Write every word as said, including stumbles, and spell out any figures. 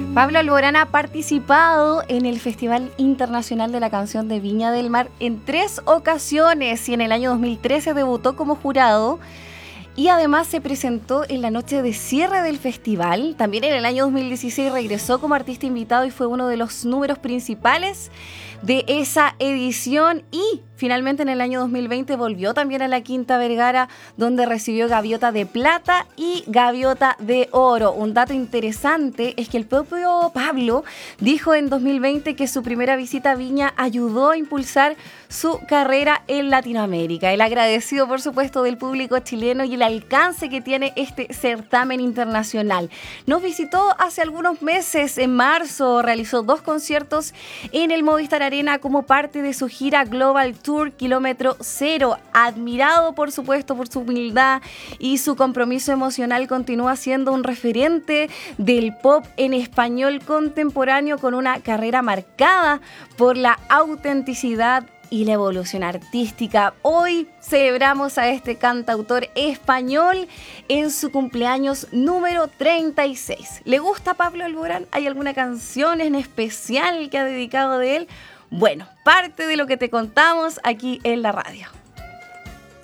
Pablo Alborán ha participado en el Festival Internacional de la Canción de Viña del Mar en tres ocasiones y en el año dos mil trece debutó como jurado. Y además se presentó en la noche de cierre del festival. También en el año dos mil dieciséis regresó como artista invitado y fue uno de los números principales de esa edición. Y finalmente en el año dos mil veinte volvió también a la Quinta Vergara, donde recibió gaviota de plata y gaviota de oro. Un dato interesante es que el propio Pablo dijo en dos mil veinte que su primera visita a Viña ayudó a impulsar su carrera en Latinoamérica. El agradecido, por supuesto, del público chileno y el alcance que tiene este certamen internacional. Nos visitó hace algunos meses, en marzo, realizó dos conciertos en el Movistar Arena como parte de su gira Global Tour Kilómetro Cero. Admirado, por supuesto, por su humildad y su compromiso emocional, continúa siendo un referente del pop en español contemporáneo con una carrera marcada por la autenticidad y la evolución artística. Hoy celebramos a este cantautor español en su cumpleaños número treinta y seis. ¿Le gusta Pablo Alborán? ¿Hay alguna canción en especial que ha dedicado de él? Bueno, parte de lo que te contamos aquí en la radio.